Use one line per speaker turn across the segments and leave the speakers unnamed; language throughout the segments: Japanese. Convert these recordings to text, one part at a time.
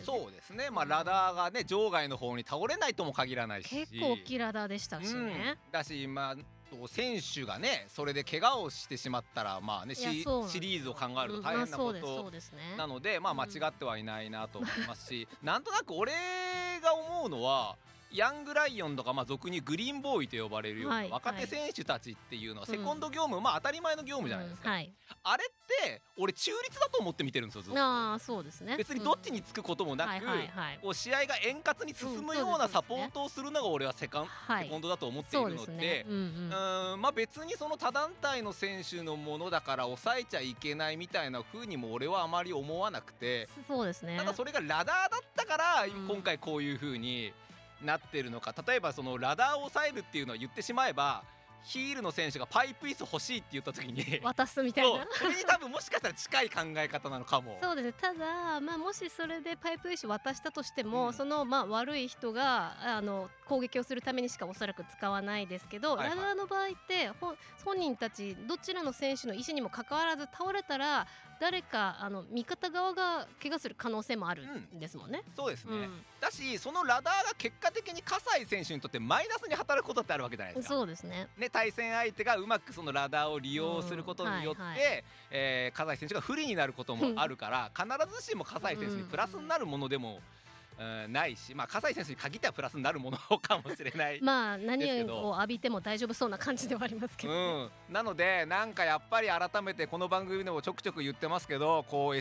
そうですね、ラダーがね場外の方に倒れないとも限らないし、
結構大きいラダーでしたしね、
だし選手がねそれで怪我をしてしまったらシリーズを考えると大変なことなので間違ってはいないなと思いますしなんとなく俺が思うのはヤングライオンとか俗にグリーンボーイと呼ばれるような若手選手たちっていうのはセコンド業務当たり前の業務じゃないですか、あれって俺中立だと思って見てるんですよずっと。
そうですね、
別にどっちにつくこともなくこう試合が円滑に進むようなサポートをするのが俺はセコンドだと思っているので、別にその他団体の選手のものだから抑えちゃいけないみたいな風にも俺はあまり思わなくて、
そうですね、
ただそれがラダーだったから今回こういう風になってるのか、例えばそのラダーを抑えるっていうのは言ってしまえばヒールの選手がパイプ椅子欲しいって言った時に
渡すみたいな
それに多分もしかしたら近い考え方なのかも。
そうですね、ただ、もしそれでパイプ椅子渡したとしても、その悪い人が攻撃をするためにしかおそらく使わないですけど、ラダーの場合って本人たちどちらの選手の意思にもかかわらず倒れたら誰か味方側が怪我する可能性もあるんですもんね、
そうですね、だしそのラダーが結果的に葛西選手にとってマイナスに働くことってあるわけじゃないですか。
そうですね、
対戦相手がうまくそのラダーを利用することによって葛西選手が不利になることもあるから必ずしも葛西選手にプラスになるものでもないし、葛西選手に限ってはプラスになるものかもしれないですけど、
何を浴びても大丈夫そうな感じではありますけど、
なのでなんかやっぱり改めてこの番組でもちょくちょく言ってますけど、こう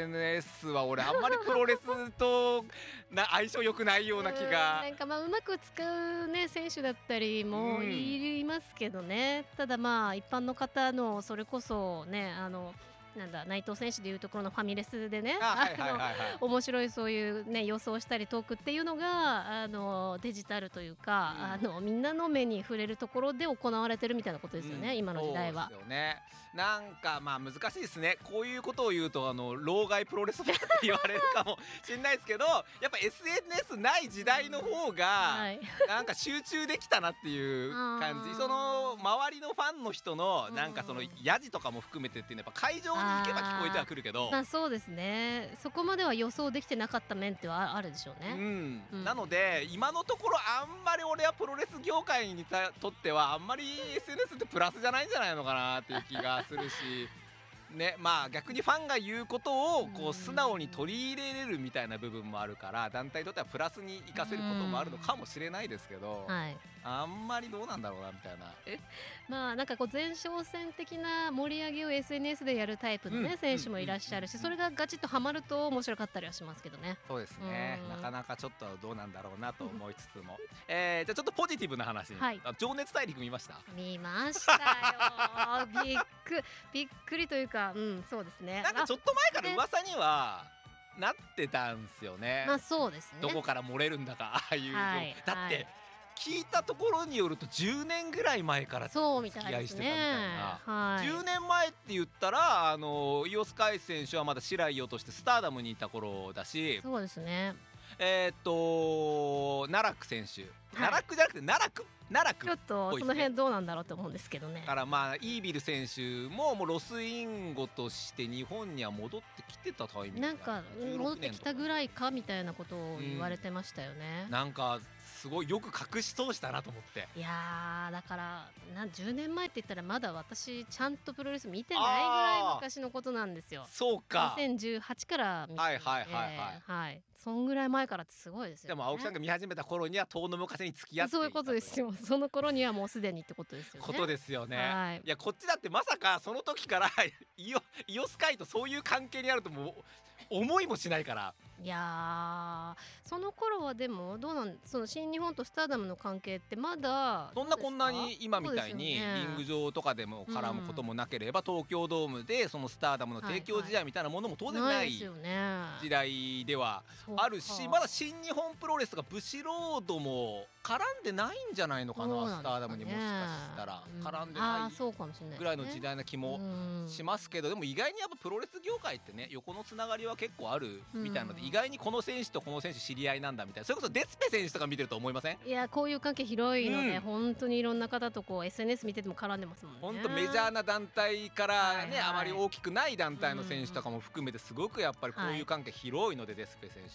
SNS は俺あんまりプロレスと相性良くないような気が
なんかうまく使うね選手だったりもいますけどね、ただ一般の方のそれこそね内藤選手でいうところのファミレスでね面白いそういうね予想したりトークっていうのがデジタルというか、みんなの目に触れるところで行われてるみたいなことですよね、今の時代は。
そうですよね。なんか難しいですね。こういうことを言うと老害プロレスファンって言われるかもしれないですけどやっぱ SNS ない時代の方がなんか集中できたなっていう感じその周りのファンの人のなんかそのヤジとかも含めてっていうのはやっぱ会場に行けば聞こえてはくるけど、
そうですね、そこまでは予想できてなかった面ってはあるでしょうね、
なので今のところあんまり俺はプロレス業界にとってはあんまり SNS ってプラスじゃないんじゃないのかなっていう気がするしね、逆にファンが言うことをこう素直に取り入れれるみたいな部分もあるから団体にとってはプラスに生かせることもあるのかもしれないですけど、あんまりどうなんだろうなみたいな。
なんかこう前哨戦的な盛り上げを SNS でやるタイプのね選手もいらっしゃるし、それがガチッとハマると面白かったりはしますけどね。
そうですね、なかなかちょっとどうなんだろうなと思いつつもじゃあちょっとポジティブな話に、情熱大陸見ました？
見ましたよびっくりというか、そうですね。
なんかちょっと前から噂にはなってたんですよね。
そうですね。
どこから漏れるんだかああいう、だって聞いたところによると10年ぐらい前から付き合いしてたみたいな。10年前って言ったらイオスカイ選手はまだ白井をとしてスターダムにいた頃だし、
そうですね。
奈落選手、奈落じゃなくて奈落
ちょっとその辺どうなんだろうと思うんですけどね。
だからイービル選手ももうロスインゴとして日本には戻ってきてたタイミング
なんか戻ってきたぐらいかみたいなことを言われてましたよね。
なんかすごいよく隠し通したなと思って。
いやだから10年前って言ったらまだ私ちゃんとプロレス見てないぐらい昔のことなんですよ。
そうか、
2018から見てて、そんぐらい前からってすごいですよね。
でも青木さんが見始めた頃には遠野昔に付き合っていた、
そういうことですよ。その頃にはもうすでにってことですよね。
ことですよね。いやこっちだってまさかその時からイオスカイとそういう関係にあるとも思いもしないから。
いやその頃はでもその新日本とスターダムの関係ってまだ
そんなこんなに今みたいにリング上とかでも絡むこともなければ、東京ドームでそのスターダムの提供試合みたいなものも当然ない時代ではあるし、まだ新日本プロレスとかブシロードも絡んでないんじゃないのかな、スターダムにもしかしたら絡んでないぐらいの時代な気もしますけど、でも意外にやっぱプロレス業界ってね横のつながりは結構あるみたいなので、意外にこの選手とこの選手知り合いなんだみたいな、それこそデスペ選手とか見てると思いません？
いやこういう関係広いので、本当にいろんな方とこう SNS 見てても絡んでますもんね。
本当メジャーな団体からね、あまり大きくない団体の選手とかも含めてすごくやっぱりこういう関係広いので、デスペ選